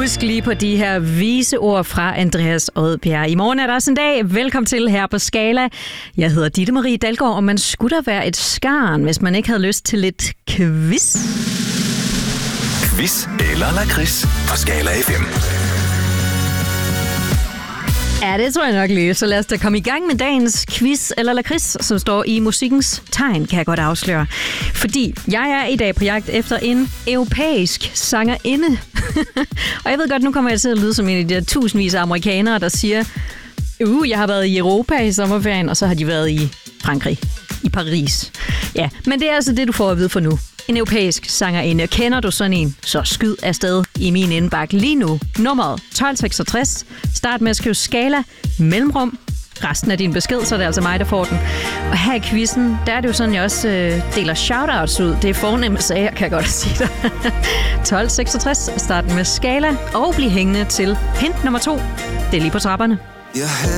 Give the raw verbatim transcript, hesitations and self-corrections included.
Husk lige på de her vise ord fra Andreas Odbjerg. I morgen er der også en dag. Velkommen til her på Skala. Jeg hedder Ditte Marie Dalgaard, og man skulle da være et skarn, hvis man ikke havde lyst til lidt quiz. Quiz eller lakrids på Skala F M. Ja, det tror jeg nok lige. Så lad os da komme i gang med dagens quiz eller lakrids, som står i musikkens tegn, kan jeg godt afsløre. Fordi jeg er i dag på jagt efter en europæisk sangerinde. Og jeg ved godt, nu kommer jeg til at lyde som en af de der tusindvis af amerikanere, der siger, uh, jeg har været i Europa i sommerferien, og så har de været i Frankrig, i Paris. Ja, men det er altså det, du får at vide for nu. En europæisk sangerinde. Kender du sådan en, så skyd afsted i min indbakke lige nu. Nummeret tolv seksogtres. Start med at skrive Skala, mellemrum. Resten af din besked, så er det altså mig, der får den. Og her i quizzen, der er det jo sådan, jeg også øh, deler shoutouts ud. Det er fornemme sager, kan jeg godt sige dig. tolv seksogtres. Start med Skala og bliv hængende til hint nummer to. Det er lige på trapperne. Jeg